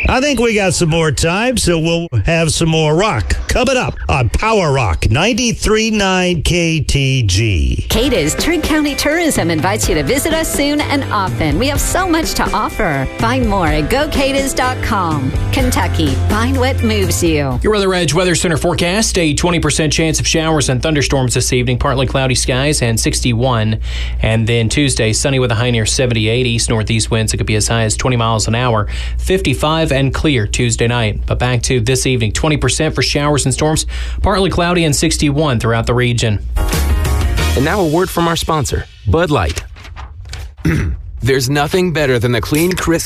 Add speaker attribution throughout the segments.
Speaker 1: I think we got some more time, so we'll have some more rock coming up on Power Rock 93.9 KTG.
Speaker 2: Cadiz Trigg County Tourism invites you to visit us soon and often. We have so much to offer. Find more at gocadiz.com. Kentucky, find what moves you.
Speaker 3: Your Weather Edge Weather Center forecast, a 20% chance of showers and thunderstorms this evening, partly cloudy skies and 61. And then Tuesday, sunny with a high near 78. East-northeast winds, it could be as high as 20 miles an hour. 55 and clear Tuesday night. But back to this evening, 20% for showers and storms, partly cloudy and 61 throughout the region.
Speaker 4: And now a word from our sponsor, Bud Light. There's nothing better than the clean, crisp...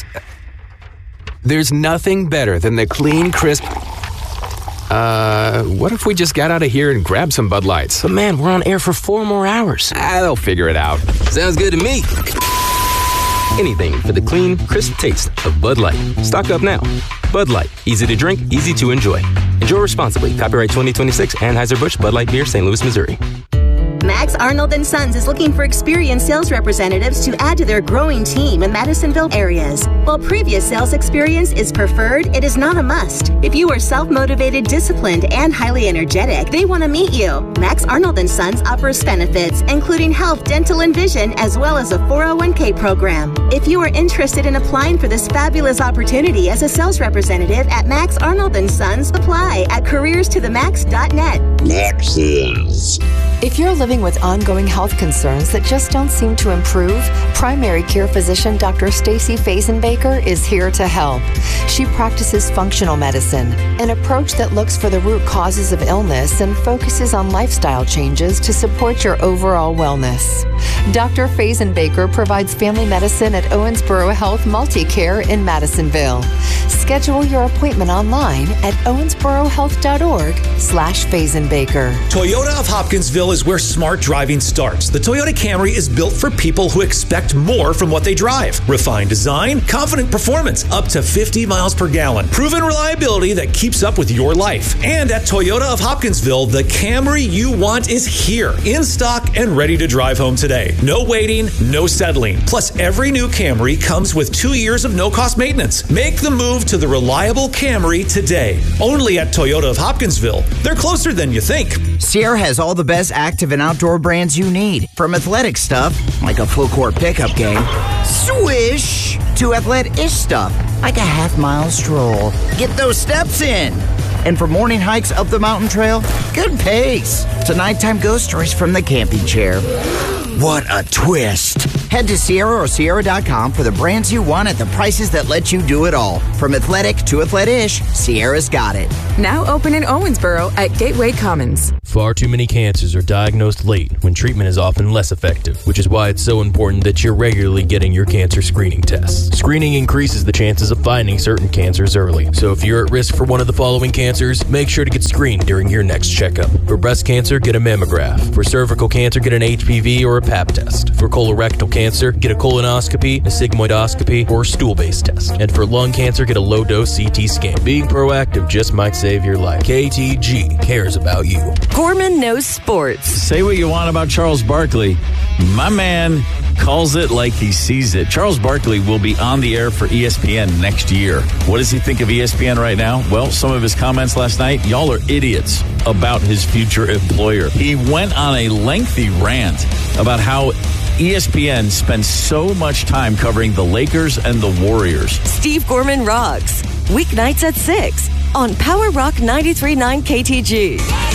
Speaker 4: what if we just got out of here and grabbed some Bud Lights? But man, we're on air for 4 more hours. They'll figure it out. Sounds good to me. Anything for the clean, crisp taste of Bud Light. Stock up now. Bud Light. Easy to drink, easy to enjoy. Enjoy responsibly. Copyright 2026, Anheuser-Busch, Bud Light Beer, St. Louis, Missouri.
Speaker 5: Max Arnold & Sons is looking for experienced sales representatives to add to their growing team in Madisonville areas. While previous sales experience is preferred, it is not a must. If you are self-motivated, disciplined, and highly energetic, they want to meet you. Max Arnold & Sons offers benefits, including health, dental, and vision, as well as a 401k program. If you are interested in applying for this fabulous opportunity as a sales representative at Max Arnold & Sons, apply at careerstothemax.net.
Speaker 6: Max's.
Speaker 7: If you're living with ongoing health concerns that just don't seem to improve, primary care physician Dr. Stacy Fazenbaker is here to help. She practices functional medicine, an approach that looks for the root causes of illness and focuses on lifestyle changes to support your overall wellness. Dr. Fazenbaker provides family medicine at Owensboro Health Multicare in Madisonville. Schedule your appointment online at owensborohealth.org/Fazenbaker.
Speaker 8: Toyota of Hopkinsville is where smart driving starts. The Toyota Camry is built for people who expect more from what they drive. Refined design, confident performance, up to 50 miles per gallon. Proven reliability that keeps up with your life. And at Toyota of Hopkinsville, the Camry you want is here, in stock and ready to drive home today. No waiting, no settling. Plus, every new Camry comes with 2 years of no-cost maintenance. Make the move to the reliable Camry today. Only at Toyota of Hopkinsville. They're closer than you think.
Speaker 9: Sierra has all the best active and outdoor brands you need. From athletic stuff, like a full court pickup game, swish, to athletic-ish stuff, like a half-mile stroll. Get those steps in. And for morning hikes up the mountain trail, good pace. To nighttime ghost stories from the camping chair. What a twist. Head to Sierra or Sierra.com for the brands you want at the prices that let you do it all. From athletic to athletic-ish, Sierra's got it.
Speaker 10: Now open in Owensboro at Gateway Commons.
Speaker 11: Far too many cancers are diagnosed late when treatment is often less effective, which is why it's so important that you're regularly getting your cancer screening tests. Screening increases the chances of finding certain cancers early. So if you're at risk for one of the following cancers, make sure to get screened during your next checkup. For breast cancer, get a mammograph. For cervical cancer, get an HPV or a Pap test. For colorectal cancer, get a colonoscopy, a sigmoidoscopy, or a stool-based test. And for lung cancer, get a low-dose CT scan. Being proactive just might save your life. KTG cares about you.
Speaker 10: Gorman knows sports.
Speaker 12: Say what you want about Charles Barkley. My man calls it like he sees it. Charles Barkley will be on the air for ESPN next year. What does he think of ESPN right now? Well, some of his comments last night, y'all are idiots about his future employer. He went on a lengthy rant about how ESPN spends so much time covering the Lakers and the Warriors.
Speaker 10: Steve Gorman rocks. Weeknights at 6 on Power Rock 93.9 KTG.